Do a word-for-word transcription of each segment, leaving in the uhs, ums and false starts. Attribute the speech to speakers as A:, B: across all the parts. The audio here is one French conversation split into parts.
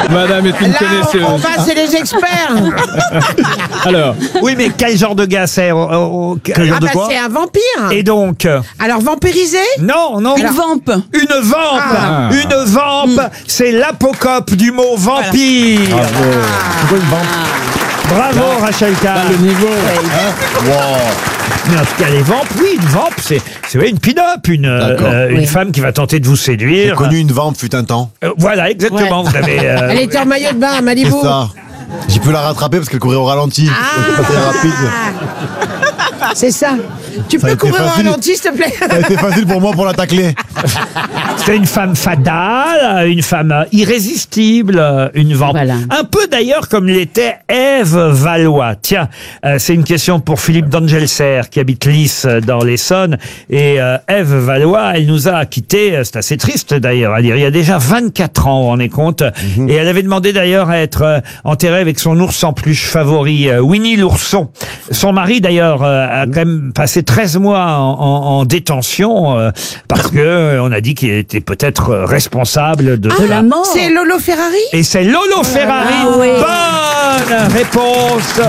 A: Madame est une
B: Là,
A: connaisseuse.
B: on, on va, c'est les experts.
A: Alors,
C: Oui, mais quel genre de gars c'est oh, oh, quel
B: Ah
C: genre de
B: bah,
C: quoi
B: c'est un vampire.
C: Et donc euh,
B: Alors, vampirisé?
C: Non, non.
D: Une vampe.
C: Une vampe.
A: Ah.
C: Une vampe. C'est l'apocope du mot vampire.
E: Pourquoi une vente?
C: Bravo, Rachel Kahn.
A: le niveau. Hein.
C: Mais en tout cas, les vampes, oui, une vampe, c'est c'est ouais, une pin-up, une,
E: D'accord.
C: euh, une
D: Oui.
C: femme qui va tenter de vous
E: J'ai
C: séduire.
E: connu une vampe fut un temps.
C: Euh, voilà, exactement.
B: Ouais.
C: Vous avez. euh,
B: Elle était en maillot de bain à Malibu.
E: C'est ça. J'ai pu la rattraper parce qu'elle courait au ralenti.
B: Ah.
E: C'était rapide.
B: C'est ça. Tu
E: Ça a
B: peux
E: été
B: courir au
E: facile.
B: ralenti, s'il te plaît?
E: Ça a été facile pour moi pour la tacler.
C: C'est une femme fatale, une femme irrésistible, une vampe.
D: Voilà.
C: Un peu d'ailleurs comme l'était Ève Valois. Tiens, euh, c'est une question pour Philippe d'Angelser qui habite Lys euh, dans l'Essonne. Et euh, Ève Valois, elle nous a quittés, euh, c'est assez triste d'ailleurs à dire, il y a déjà vingt-quatre ans, on est compte. Et elle avait demandé d'ailleurs à être euh, enterrée avec son ours en peluche favori, euh, Winnie l'ourson. Son mari d'ailleurs euh, a quand même passé treize mois en, en- en détention euh, parce que euh, on a dit qu'il était peut-être euh, responsable de,
D: De
C: ça.
D: la mort.
B: C'est Lolo Ferrari?
C: Et c'est Lolo Ferrari.
D: Ah oui.
C: Bonne réponse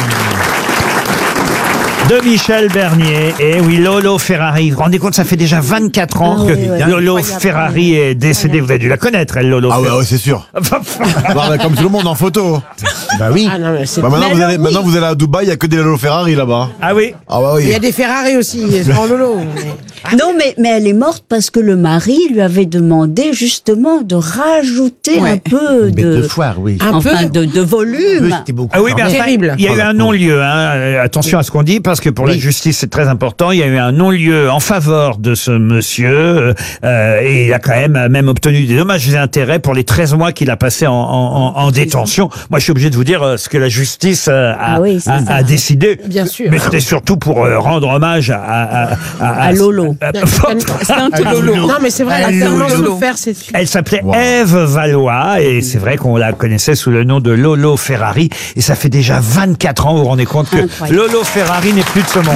C: de Michel Bernier. Et oui, Lolo Ferrari. Vous vous rendez compte, ça fait déjà vingt-quatre ans
D: Ah
C: que
D: oui, ouais.
C: Lolo
D: Incroyable.
C: Ferrari est décédé. Vous avez dû la connaître, elle, Lolo
E: Ah ouais,
C: Ferrari.
E: ouais, c'est sûr. Bah, comme tout le monde en photo. Bah oui.
B: Ah non, mais c'est...
E: Bah maintenant,
D: Mais
E: vous
D: alors,
E: allez,
D: oui.
E: maintenant vous allez à Dubaï, il y a que des Lolo Ferrari là-bas.
C: Ah oui.
E: Ah bah
B: Il y
E: oui.
B: a des Ferrari aussi, sans Lolo. mais-
D: Non, mais, mais elle est morte parce que le mari lui avait demandé justement de rajouter
B: Ouais.
D: un peu de,
E: foire, oui.
B: Un
D: enfin,
B: peu.
D: de, de volume.
E: beaucoup.
C: Ah oui, mais enfin,
B: Terrible.
C: il y a eu un non-lieu. Hein. Euh, Attention à ce qu'on dit, parce que pour la justice, c'est très important. Il y a eu un non-lieu en faveur de ce monsieur, euh, et il a quand même même obtenu des dommages et intérêts pour les treize mois qu'il a passé en, en, en détention. Moi, je suis obligé de vous dire euh, ce que la justice euh, a,
D: Ah oui, c'est
C: a-
D: ça.
C: a décidé.
B: Bien sûr.
C: Mais c'était surtout pour euh, rendre hommage à... À, à,
D: À Lolo.
C: à-
D: C'est un peu Lolo.
B: Non, mais c'est vrai, elle a tellement
C: Lolo.
B: souffert, cette fille.
C: Elle s'appelait
E: Wow.
C: Ève Valois et c'est vrai qu'on la connaissait sous le nom de Lolo Ferrari et ça fait déjà vingt-quatre ans, vous vous rendez compte que
D: Incroyable.
C: Lolo Ferrari n'est plus de ce monde.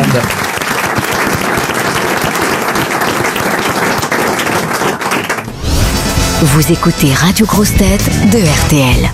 F: Vous écoutez Radio Grosse Tête de R T L.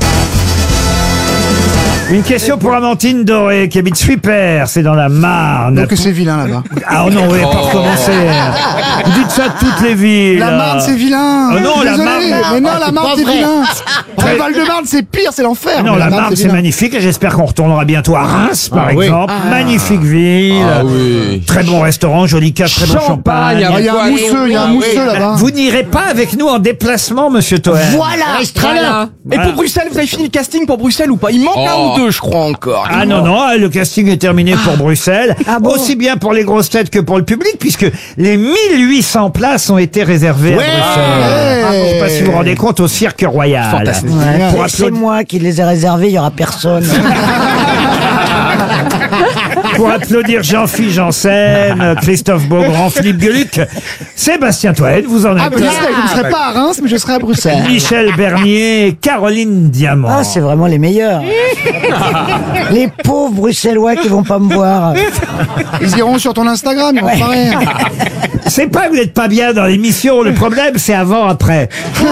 C: Une question pour Amandine Doré qui habite Suippes, c'est dans la Marne.
G: Donc c'est vilain là-bas.
C: Ah non, vous n'avez pas recommencer. Vous dites ça de toutes les villes.
G: La Marne c'est vilain.
C: Oh non, la
G: Désolé,
C: Marne-
G: mais non, la Marne c'est vilain.
C: Très-
G: Le Val-de-Marne c'est pire, c'est l'enfer.
C: Non,
G: Mais
C: la Marne, c'est
G: vilain.
C: magnifique et j'espère qu'on retournera bientôt à Reims, par
A: Ah oui.
C: exemple. Magnifique ville.
A: Ah oui.
C: Très bon restaurant, joli cadre, très bon champagne.
A: Champagne,
G: Ah, il y a un mousseux, il y a un mousseux là-bas.
C: Vous n'irez pas avec nous en déplacement, monsieur Toen?
G: Voilà,
A: Voilà.
H: Et pour Bruxelles, vous avez fini le casting pour Bruxelles ou pas? Il manque
A: Oh.
H: un ou deux, je crois encore.
C: Ah non, non, le casting est terminé pour Bruxelles. Aussi bien pour les grosses têtes que pour le public, puisque les mille huit cents places ont été réservées à Bruxelles. Je sais pas si vous vous rendez compte, au Cirque Royal.
H: Fantastique.
C: Pour
I: C'est
C: applaudir,
I: moi qui les ai réservés, il y aura personne.
C: pour applaudir Jean-Philippe Janssen, Christophe Beaugrand, Philippe Gueluc, Sébastien Toen, vous en
G: Ah,
C: êtes.
G: mais je, serai, je ne serai pas à Reims, mais je serai à Bruxelles.
C: Michel Bernier, Caroline Diamant.
I: Ah, c'est vraiment les meilleurs. Les pauvres Bruxellois qui vont pas me voir.
G: Ils iront sur ton Instagram, ils vont pas rire.
C: C'est pas que vous n'êtes pas bien dans l'émission, le problème c'est avant, après.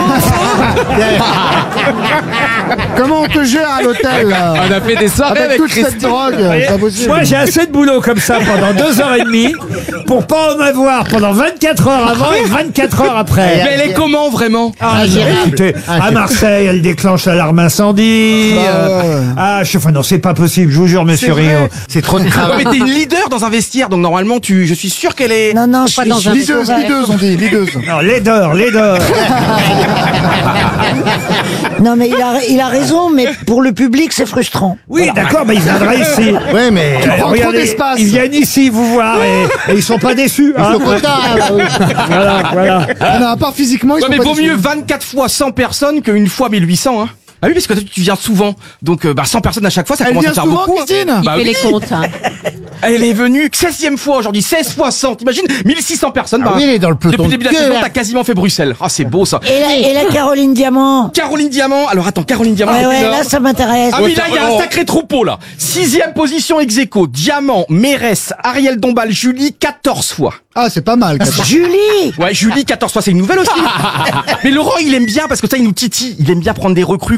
G: Comment on te gère à l'hôtel là
H: On a fait des soirées
G: Avec
H: avec
G: toute cette
H: Christine.
G: drogue, c'est pas possible.
C: Moi, j'ai assez de boulot comme ça pendant deux heures et demie pour pas en avoir pendant vingt-quatre heures avant et vingt-quatre heures après.
H: Mais elle est comment vraiment?
C: Ah, écoutez, à Marseille, elle déclenche l'alarme incendie.
G: Bah,
C: euh,
G: ouais.
C: Ah, je, enfin, non, c'est pas possible, je vous jure, monsieur
G: vrai.
C: Rio. C'est trop de
H: Ouais,
C: travail.
H: mais t'es une leader dans un vestiaire, donc normalement, tu, je suis sûr qu'elle est.
I: Non, non, je
D: Pas
I: suis,
D: dans
I: je
D: un
I: suis-
G: Lideuse, lideuse, on dit, lideuse.
C: Non, laideur, laideur.
I: Non, mais il a, il a raison, mais pour le public, c'est frustrant.
C: Oui, d'accord, mais il viendra ici.
E: Oui, mais.
C: Euh,
G: prends trop d'espace.
C: Ils viennent ici vous voir et, et ils sont pas déçus. Hein. Voilà, voilà.
G: Ah non, à part physiquement, ils
H: Ouais,
G: sont
H: mais
G: pas
H: vaut
G: déçus.
H: mieux vingt-quatre fois cent personnes qu'une fois mille huit cents, hein. Ah oui, parce que toi, tu viens souvent. Donc, euh, bah, cent personnes à chaque fois, ça
G: Elle
H: commence
G: vient
H: à faire
G: souvent,
H: beaucoup. hein.
G: Christine
H: Bah
D: Fais
H: oui.
D: les comptes. Hein.
H: Elle est venue seizième fois aujourd'hui, seize fois cent. T'imagines? mille six cents personnes. bah,
E: oui, elle est dans le peloton
H: Depuis le début de la
E: de
H: saison,
E: queue,
H: t'as quasiment fait Bruxelles. Ah, c'est beau, ça.
I: Et la, et la Caroline Diamant.
H: Caroline Diamant. Alors, attends, Caroline Diamant.
I: Ouais,
H: c'est
I: ouais,
H: énorme.
I: là, ça m'intéresse.
H: Ah oui, là, il y a un sacré troupeau, là. Sixième position ex aequo, Diamant, Mérès, Ariel Dombal, Julie, quatorze fois.
G: Ah, c'est pas mal. quatorze.
I: Julie
H: Ouais, Julie, quatorze fois, c'est une nouvelle aussi. Mais Laurent, il aime bien, parce que ça, il nous titille. Il aime bien prendre des recrues